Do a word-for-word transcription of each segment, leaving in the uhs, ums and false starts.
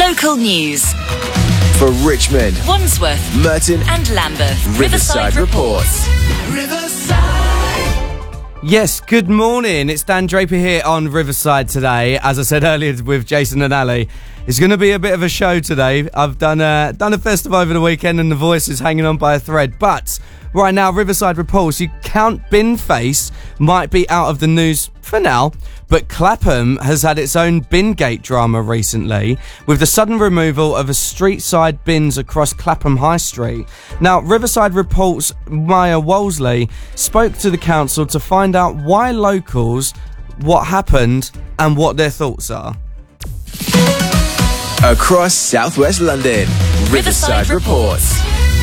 Local news. For Richmond, Wandsworth, Merton and Lambeth, Riverside, Riverside reports. Riverside. Yes, good morning. It's Dan Draper here on Riverside today. As I said earlier with Jason and Ali, it's going to be a bit of a show today. I've done a, done a festival over the weekend and the voice is hanging on by a thread. But right now, Riverside reports you Count Binface might be out of the news for now, but Clapham has had its own Bingate drama recently with the sudden removal of a street-side bins across Clapham High Street. Now, Riverside reports Maya Wolseley spoke to the council to find out why locals, what happened and what their thoughts are. Across southwest London, Riverside, Riverside reports.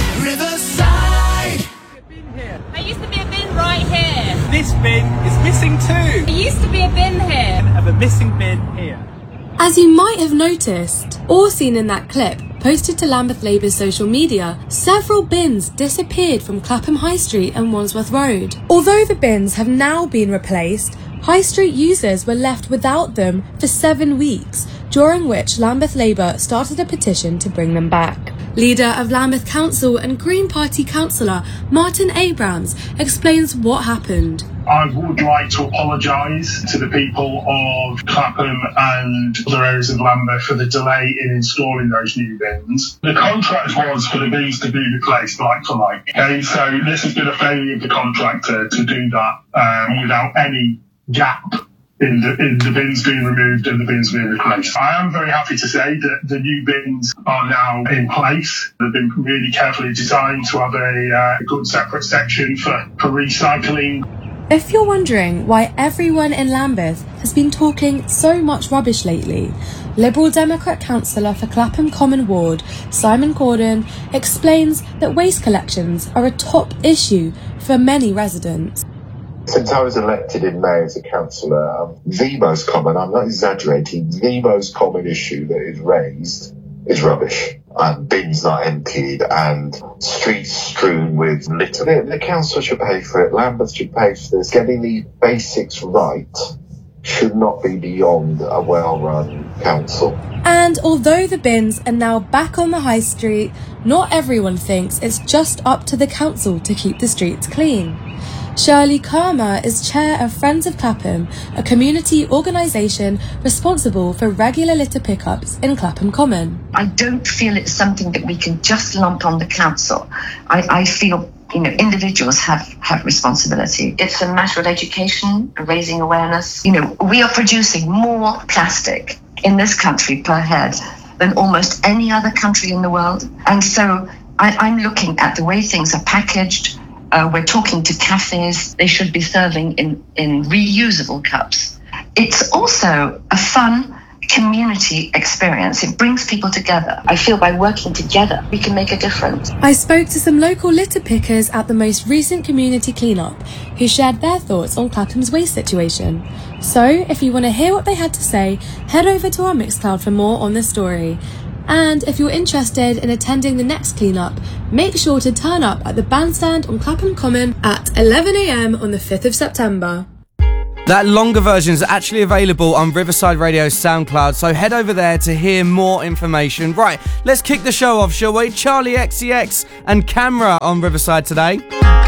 Riverside! There used to be a bin right here. This bin is missing too. There used to be a bin here. And have a missing bin here. As you might have noticed, or seen in that clip posted to Lambeth Labour's social media, several bins disappeared from Clapham High Street and Wandsworth Road. Although the bins have now been replaced, High Street users were left without them for seven weeks, during which Lambeth Labour started a petition to bring them back. Leader of Lambeth Council and Green Party councillor Martin Abrams explains what happened. I would like to apologise to the people of Clapham and other areas of Lambeth for the delay in installing those new bins. The contract was for the bins to be replaced like for like. Okay, so this has been a failure of the contractor to do that um, without any gap in the, in the bins being removed and the bins being replaced. I am very happy to say that the new bins are now in place. They've been really carefully designed to have a uh, good separate section for, for recycling. If you're wondering why everyone in Lambeth has been talking so much rubbish lately, Liberal Democrat councillor for Clapham Common Ward, Simon Corden, explains that waste collections are a top issue for many residents. Since I was elected in May as a councillor, um, the most common, I'm not exaggerating, the most common issue that is raised is rubbish. And bins not emptied and streets strewn with litter. The, the council should pay for it. Lambeth should pay for this. Getting the basics right should not be beyond a well-run council. And although the bins are now back on the high street, not everyone thinks it's just up to the council to keep the streets clean. Shirley Kermer is chair of Friends of Clapham, a community organisation responsible for regular litter pickups in Clapham Common. I don't feel it's something that we can just lump on the council. I, I feel, you know, individuals have, have responsibility. It's a matter of education, raising awareness. You know, we are producing more plastic in this country per head than almost any other country in the world. And so I, I'm looking at the way things are packaged. Uh, we're talking to cafes. They should be serving in, in reusable cups. It's also a fun community experience. It brings people together. I feel by working together, we can make a difference. I spoke to some local litter pickers at the most recent community clean-up who shared their thoughts on Clapham's waste situation. So, if you want to hear what they had to say, head over to our Mixcloud for more on this story. And if you're interested in attending the next clean-up, make sure to turn up at the bandstand on Clapham Common at eleven a m on the fifth of September. That longer version is actually available on Riverside Radio's SoundCloud, so head over there to hear more information. Right, let's kick the show off, shall we? Charlie X C X and Camera on Riverside today.